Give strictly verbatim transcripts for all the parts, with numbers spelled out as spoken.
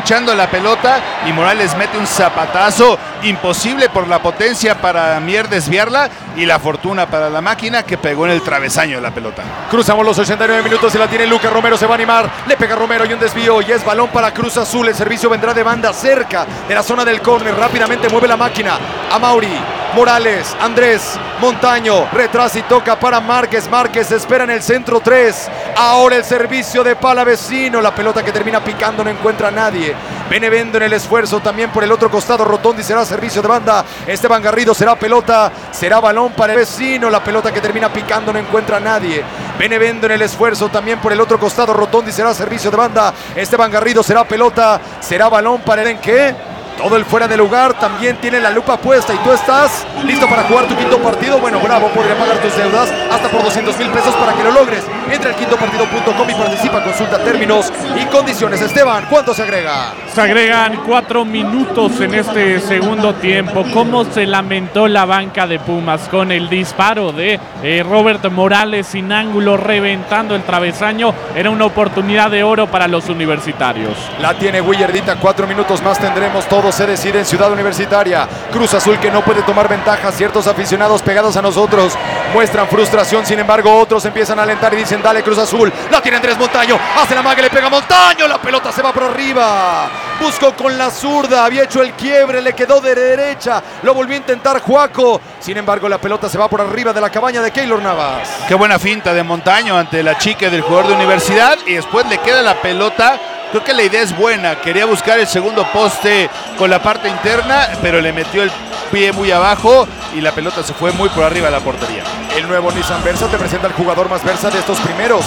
aprovechando la pelota y Morales mete un zapatazo imposible por la potencia para Mier desviarla y la fortuna para la máquina que pegó en el travesaño de la pelota. Cruzamos los ochenta y nueve minutos y la tiene Lucas Romero, se va a animar, le pega Romero y un desvío y es balón para Cruz Azul. El servicio vendrá de banda cerca de la zona del córner, rápidamente mueve la máquina a Mauri, Morales, Andrés, Montaño, retrasa y toca para Márquez, Márquez espera en el centro tres, ahora el servicio de Palavecino, la pelota que termina picando, no encuentra a nadie. Benevendo en el esfuerzo también por el otro costado, Rotondi será servicio de banda, Esteban Garrido será pelota, será balón para el vecino, la pelota que termina picando, no encuentra a nadie. Benevendo en el esfuerzo también por el otro costado, Rotondi será servicio de banda, Esteban Garrido será pelota, será balón para el en qué. Todo el fuera de lugar también tiene la lupa puesta y tú estás listo para jugar tu quinto partido. Bueno, Bravo podría pagar tus deudas hasta por doscientos mil pesos para que lo logres. Entra al quinto partido punto com y participa, consulta términos y condiciones. Esteban, ¿cuánto se agrega? Se agregan cuatro minutos en este segundo tiempo. ¿Cómo se lamentó la banca de Pumas con el disparo de eh, Robert Morales sin ángulo, reventando el travesaño? Era una oportunidad de oro para los universitarios. La tiene Willardita, cuatro minutos más tendremos. Todo se decide en Ciudad Universitaria. Cruz Azul que no puede tomar ventaja. Ciertos aficionados pegados a nosotros muestran frustración, sin embargo otros empiezan a alentar y dicen dale Cruz Azul. La tiene Andrés Montaño, hace la maga, le pega Montaño, la pelota se va por arriba. Buscó con la zurda, había hecho el quiebre, le quedó de derecha, lo volvió a intentar Juaco. Sin embargo la pelota se va por arriba de la cabaña de Keylor Navas. Qué buena finta de Montaño ante la chica del jugador de Universidad y después le queda la pelota. Creo que la idea es buena, quería buscar el segundo poste con la parte interna, pero le metió el pie muy abajo y la pelota se fue muy por arriba de la portería. El nuevo Nissan Versa te presenta el jugador más Versa de estos primeros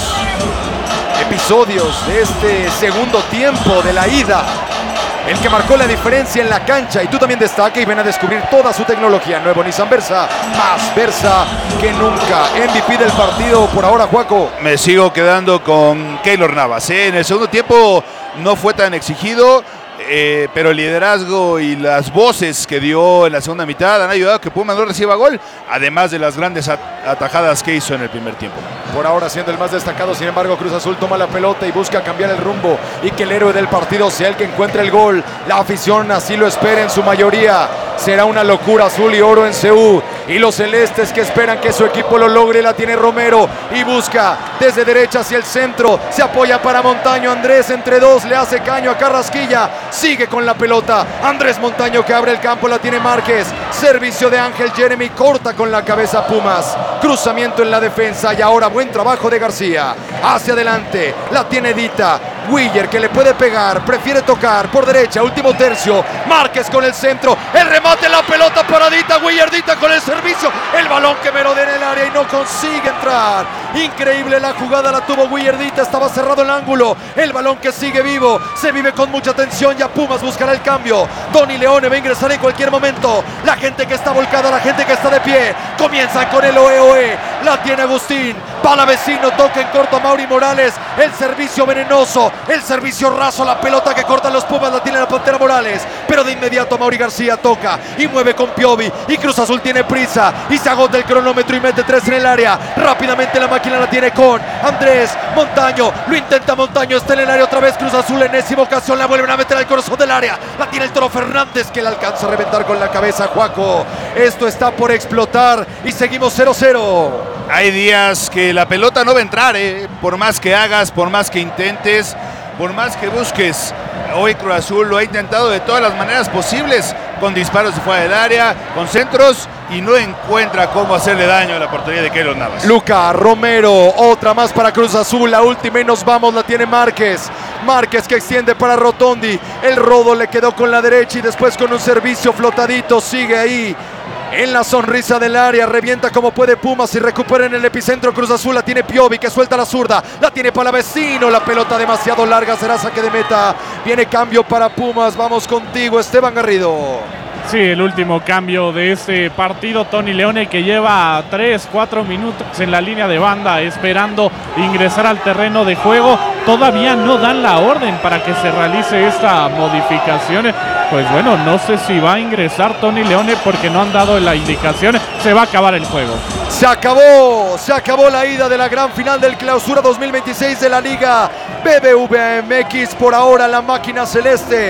episodios de este segundo tiempo de la ida. El que marcó la diferencia en la cancha y tú también destaca y ven a descubrir toda su tecnología. Nuevo Nissan Versa, más Versa que nunca. M V P del partido por ahora, Juaco. Me sigo quedando con Keylor Navas, ¿eh? En el segundo tiempo no fue tan exigido, eh, pero el liderazgo y las voces que dio en la segunda mitad han ayudado a que Pumas no reciba gol, además de las grandes at atajadas que hizo en el primer tiempo. Por ahora siendo el más destacado, sin embargo Cruz Azul toma la pelota y busca cambiar el rumbo y que el héroe del partido sea el que encuentre el gol. La afición así lo espera en su mayoría. Será una locura azul y oro en C U y los celestes que esperan que su equipo lo logre. La tiene Romero y busca desde derecha hacia el centro, se apoya para Montaño, Andrés entre dos, le hace caño a Carrasquilla, sigue con la pelota, Andrés Montaño que abre el campo, la tiene Márquez, servicio de Ángel Jeremy, corta con la cabeza Pumas, cruzamiento en la defensa y ahora buen trabajo de García, hacia adelante, la tiene Dita, Willer que le puede pegar, prefiere tocar por derecha, último tercio, Márquez con el centro, el remate, la pelota para Dita, Willer Dita con el servicio, el balón que merodea en el área y no consigue entrar, increíble la jugada, la tuvo Willer Dita, estaba cerrado el ángulo, el balón que sigue vivo, se vive con mucha tensión, ya Pumas buscará el cambio, Tony Leone va a ingresar en cualquier momento, la gente que está volcada, la gente que está de pie, comienzan con el oe oe, la tiene Agustín, Palavecino toca en corto a Mauri Morales, el servicio venenoso, el servicio raso, la pelota que cortan los Pumas, la tiene la Pantera Morales, pero de inmediato Mauri García toca y mueve con Piovi y Cruz Azul tiene prisa y se agota el cronómetro y mete tres en el área, rápidamente la máquina la tiene con Andrés Montaño, lo intenta Montaño, está en el área otra vez Cruz Azul, enésima ocasión, la vuelven a meter al corazón del área, la tiene el Toro Fernández que la alcanza a reventar con la cabeza, Juaco, esto está por explotar y seguimos cero cero. Hay días que la pelota no va a entrar, ¿eh? Por más que hagas, por más que intentes, por más que busques. Hoy Cruz Azul lo ha intentado de todas las maneras posibles, con disparos de fuera del área, con centros, y no encuentra cómo hacerle daño a la portería de Keylor Navas. Luca Romero, otra más para Cruz Azul, la última y nos vamos, la tiene Márquez. Márquez que extiende para Rotondi, el rodo le quedó con la derecha y después con un servicio flotadito, sigue ahí. En la sonrisa del área, revienta como puede Pumas y recupera en el epicentro Cruz Azul, la tiene Piovi que suelta la zurda, la tiene Palavecino, la pelota demasiado larga, será saque de meta, viene cambio para Pumas, vamos contigo Esteban Garrido. Sí, el último cambio de este partido, Tony Leone que lleva tres, cuatro minutos en la línea de banda esperando ingresar al terreno de juego, todavía no dan la orden para que se realice esta modificación. Pues bueno, no sé si va a ingresar Tony Leone porque no han dado la indicación, se va a acabar el juego. Se acabó, se acabó la ida de la gran final del Clausura dos mil veintiséis de la Liga B B V A M X, por ahora la máquina celeste